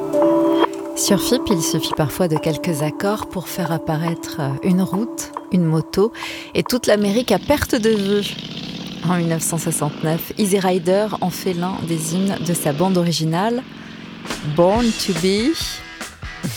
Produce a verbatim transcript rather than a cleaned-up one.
Sur F I P, il suffit parfois de quelques accords pour faire apparaître une route, une moto et toute l'Amérique à perte de vue. En dix-neuf cent soixante-neuf, Easy Rider en fait l'un des hymnes de sa bande originale, Born to Be.